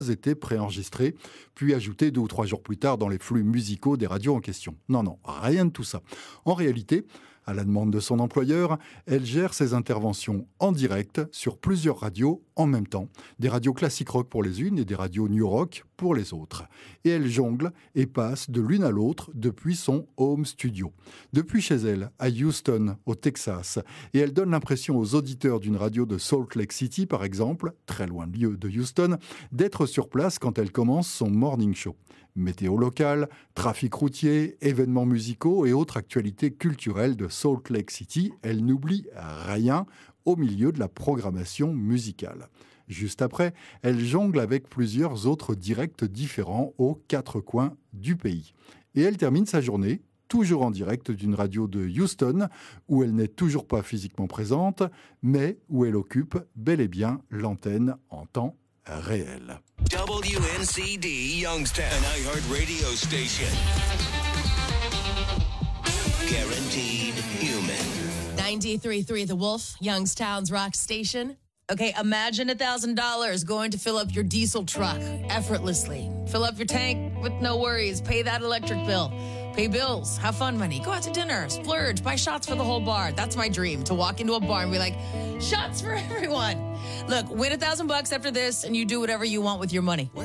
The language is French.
étaient préenregistrées, puis ajoutées 2 ou 3 jours plus tard dans les flux musicaux des radios en question. Non, rien de tout ça. En réalité, à la demande de son employeur, elle gère ses interventions en direct sur plusieurs radios en même temps. Des radios classiques rock pour les unes et des radios new rock pour les autres. Et elle jongle et passe de l'une à l'autre depuis son home studio. Depuis chez elle, à Houston, au Texas. Et elle donne l'impression aux auditeurs d'une radio de Salt Lake City, par exemple, très loin de Houston, d'être sur place quand elle commence son morning show. Météo locale, trafic routier, événements musicaux et autres actualités culturelles de Salt Lake City, elle n'oublie rien au milieu de la programmation musicale. Juste après, elle jongle avec plusieurs autres directs différents aux 4 coins du pays. Et elle termine sa journée, toujours en direct d'une radio de Houston, où elle n'est toujours pas physiquement présente, mais où elle occupe bel et bien l'antenne en temps réel. WNCD Youngstown, an iHeart radio station. Guaranteed human. 93.3 The Wolf, Youngstown's rock station. Okay, imagine $1,000 going to fill up your diesel truck effortlessly. Fill up your tank with no worries. Pay that electric bill. Pay bills, have fun money, go out to dinner, splurge, buy shots for the whole bar. That's my dream, to walk into a bar and be like, shots for everyone. Look, win $1,000 after this and you do whatever you want with your money.